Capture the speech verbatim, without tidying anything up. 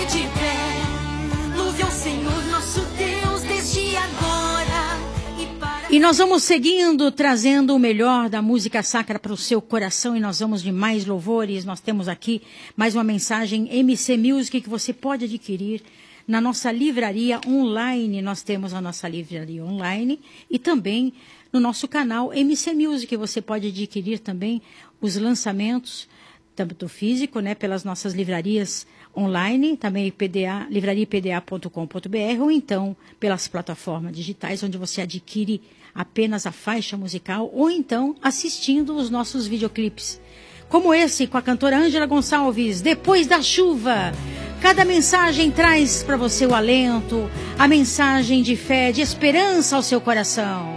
de pé. Louve ao Senhor nosso Deus desde agora e para... E nós vamos seguindo, trazendo o melhor da música sacra para o seu coração, e nós vamos de mais louvores. Nós temos aqui mais uma mensagem M C Music que você pode adquirir na nossa livraria online. Nós temos a nossa livraria online e também no nosso canal M C Music. Você pode adquirir também os lançamentos, tanto físico, né, pelas nossas livrarias online, também P D A, livraria p d a ponto com ponto b r, ou então pelas plataformas digitais, onde você adquire apenas a faixa musical, ou então assistindo os nossos videoclipes, como esse com a cantora Ângela Gonçalves, Depois da Chuva. Cada mensagem traz para você o alento, a mensagem de fé, de esperança ao seu coração.